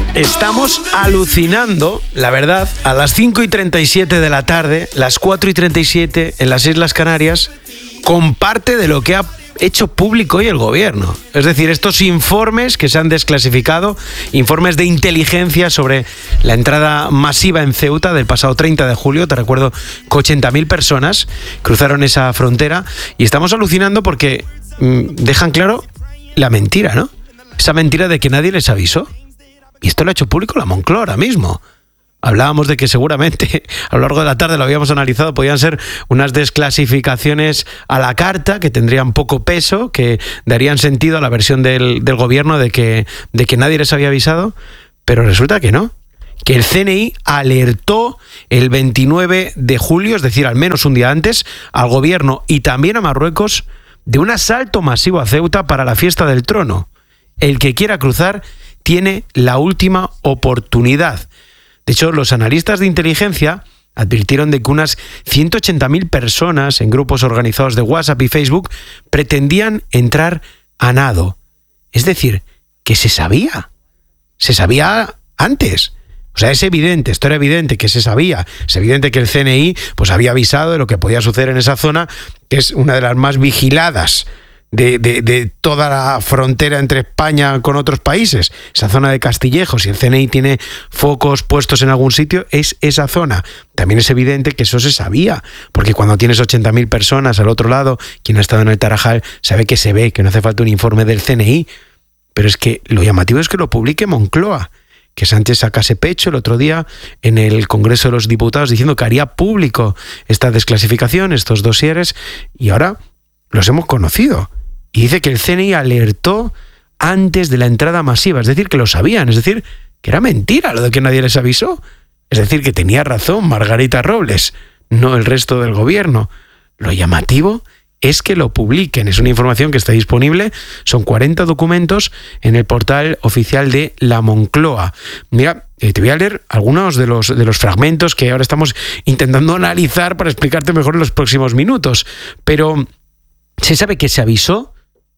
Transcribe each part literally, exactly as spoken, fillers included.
Estamos alucinando, la verdad, a las cinco y treinta y siete de la tarde, las cuatro y treinta y siete en las Islas Canarias, con parte de lo que ha hecho público hoy el gobierno. Es decir, estos informes que se han desclasificado, informes de inteligencia sobre la entrada masiva en Ceuta del pasado treinta de julio. Te recuerdo que ochenta mil personas cruzaron esa frontera y estamos alucinando porque mmm, dejan claro la mentira, ¿no? Esa mentira de que nadie les avisó. Y esto lo ha hecho público la Moncloa ahora mismo. Hablábamos de que seguramente a lo largo de la tarde lo habíamos analizado, podían ser unas desclasificaciones a la carta que tendrían poco peso, que darían sentido a la versión del, del gobierno de que, de que nadie les había avisado, pero resulta que no, que el C N I alertó el veintinueve de julio, es decir, al menos un día antes, al gobierno y también a Marruecos de un asalto masivo a Ceuta para la fiesta del trono. El que quiera cruzar tiene la última oportunidad. De hecho, los analistas de inteligencia advirtieron de que unas ciento ochenta mil personas en grupos organizados de WhatsApp y Facebook pretendían entrar a nado. Es decir, que se sabía. Se sabía antes. O sea, es evidente, esto era evidente que se sabía. Es evidente que el C N I pues, había avisado de lo que podía suceder en esa zona, que es una de las más vigiladas De, de, de toda la frontera entre España con otros países, esa zona de Castillejos. Si el C N I tiene focos puestos en algún sitio, es esa zona. También es evidente que eso se sabía, porque cuando tienes ochenta mil personas al otro lado, quien ha estado en el Tarajal sabe que se ve, que no hace falta un informe del C N I. Pero es que lo llamativo es que lo publique Moncloa, que Sánchez sacase pecho el otro día en el Congreso de los Diputados diciendo que haría público esta desclasificación, estos dosieres, y ahora los hemos conocido. Y dice que el C N I alertó antes de la entrada masiva, es decir, que lo sabían, es decir, que era mentira lo de que nadie les avisó. Es decir, que tenía razón Margarita Robles, no el resto del gobierno. Lo llamativo es que lo publiquen, es una información que está disponible, son cuarenta documentos en el portal oficial de la Moncloa. Mira, eh, te voy a leer algunos de los, de los fragmentos que ahora estamos intentando analizar para explicarte mejor en los próximos minutos, pero se sabe que se avisó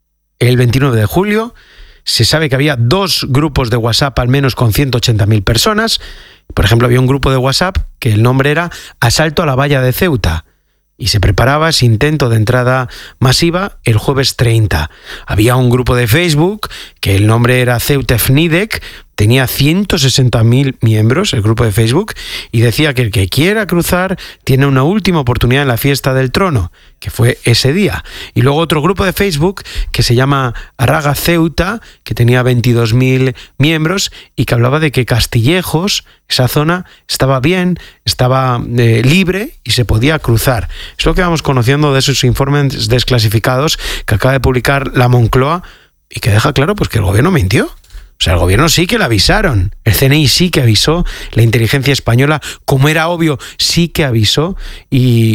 el veintinueve de julio, se sabe que había dos grupos de WhatsApp al menos con ciento ochenta mil personas. Por ejemplo, había un grupo de WhatsApp que el nombre era Asalto a la valla de Ceuta y se preparaba ese intento de entrada masiva el jueves treinta. Había un grupo de Facebook que el nombre era Ceuta F N I D E C, tenía ciento sesenta mil miembros, el grupo de Facebook, y decía que el que quiera cruzar tiene una última oportunidad en la fiesta del trono, que fue ese día. Y luego otro grupo de Facebook que se llama Arraga Ceuta, que tenía veintidós mil miembros y que hablaba de que Castillejos, esa zona, estaba bien, estaba eh, libre y se podía cruzar. Es lo que vamos conociendo de esos informes desclasificados que acaba de publicar la Moncloa y que deja claro pues, que el gobierno mintió. O sea, el gobierno sí que le avisaron, el C N I sí que avisó, la inteligencia española, como era obvio, sí que avisó y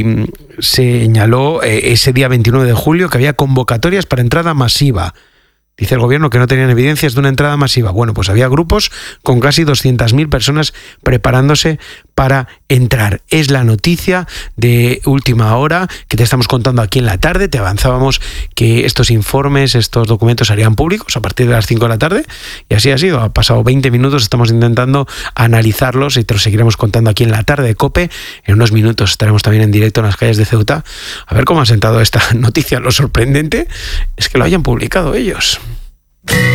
señaló eh, ese día veintinueve de julio que había convocatorias para entrada masiva. Dice el gobierno que no tenían evidencias de una entrada masiva. Bueno, pues había grupos con casi doscientas mil personas preparándose para entrar. Es la noticia de última hora que te estamos contando aquí en la tarde. Te avanzábamos que estos informes, estos documentos serían públicos a partir de las cinco de la tarde y así ha sido. Ha pasado veinte minutos, estamos intentando analizarlos y te los seguiremos contando aquí en la tarde de COPE. En unos minutos estaremos también en directo en las calles de Ceuta a ver cómo ha sentado esta noticia. Lo sorprendente es que lo hayan publicado ellos.